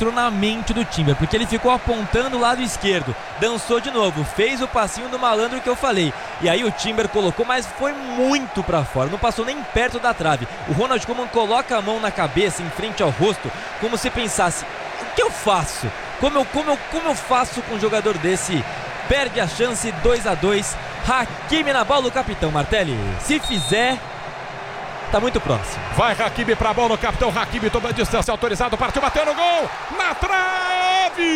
entrou na mente do Timber, porque ele ficou apontando o lado esquerdo, dançou de novo, fez o passinho do malandro que eu falei, e aí o Timber colocou, mas foi muito pra fora, não passou nem perto da trave. O Ronald Koeman coloca a mão na cabeça, em frente ao rosto, como se pensasse: o que eu faço? Como eu faço com um jogador desse? Perde a chance. 2-2. Hakimi na bola, o capitão Martelli. Se fizer, tá muito próximo. Vai Hakimi pra bola, o capitão Hakimi toma distância, autorizado, partiu, bateu no gol, na trave!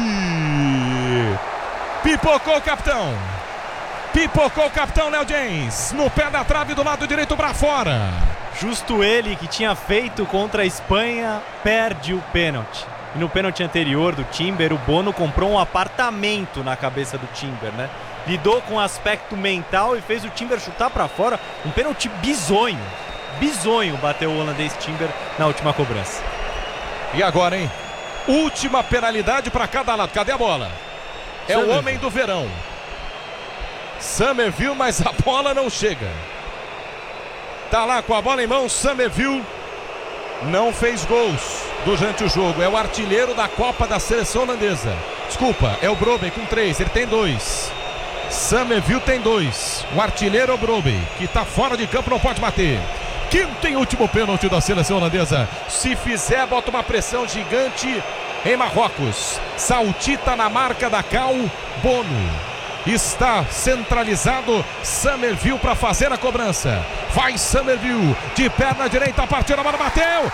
Pipocou o capitão. Pipocou o capitão Léo James, no pé da trave do lado direito pra fora. Justo ele que tinha feito contra a Espanha, perde o pênalti. E no pênalti anterior do Timber, o Bono comprou um apartamento na cabeça do Timber, né? Lidou com o aspecto mental e fez o Timber chutar pra fora. Um pênalti bizonho. Bizonho bateu o holandês Timber na última cobrança. E agora, hein? Última penalidade para cada lado. Cadê a bola? É o homem do verão. Summerville, mas a bola não chega. Tá lá com a bola em mão, Summerville. Não fez gols durante o jogo. É o artilheiro da Copa da seleção holandesa. Desculpa, é o Brobbey com 3, ele tem 2. Summerville tem 2. O artilheiro é o Brobbey, que tá fora de campo, não pode bater. Quinto e último pênalti da seleção holandesa. Se fizer, bota uma pressão gigante em Marrocos. Saltita na marca da Cal. Bono está centralizado. Summerville para fazer a cobrança. Vai Summerville de perna direita, partiu, a bola bateu.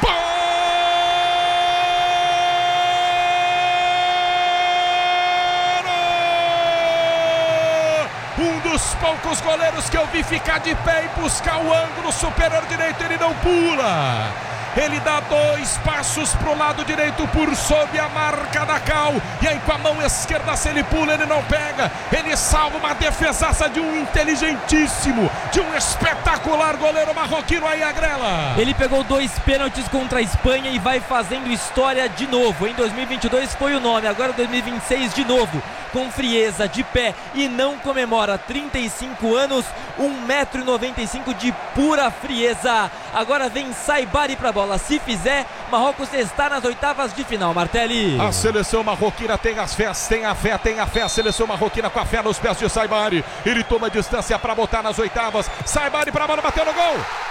Um dos poucos goleiros que eu vi ficar de pé e buscar o ângulo superior direito, ele não pula. Ele dá 2 passos para o lado direito por sob a marca da Cal. E aí com a mão esquerda, se ele pula, ele não pega. Ele salva uma defesaça de um inteligentíssimo, de um espetacular goleiro marroquino aí, Agrela. Ele pegou 2 pênaltis contra a Espanha e vai fazendo história de novo. Em 2022 foi o nome, agora 2026 de novo. Com frieza, de pé e não comemora. 35 anos, 1,95 m de pura frieza. Agora vem Saibari pra bola. Se fizer, Marrocos está nas oitavas de final, Martelli. A seleção marroquina tem as fés, tem a fé. A seleção marroquina com a fé nos pés de Saibari. Ele toma distância para botar nas oitavas. Saibari pra bola, bateu no gol.